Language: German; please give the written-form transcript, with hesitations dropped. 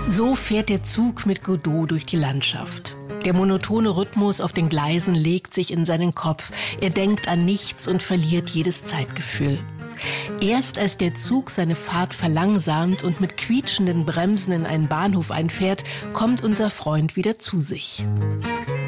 So fährt der Zug mit Godot durch die Landschaft. Der monotone Rhythmus auf den Gleisen legt sich in seinen Kopf. Er denkt an nichts und verliert jedes Zeitgefühl. Erst als der Zug seine Fahrt verlangsamt und mit quietschenden Bremsen in einen Bahnhof einfährt, kommt unser Freund wieder zu sich.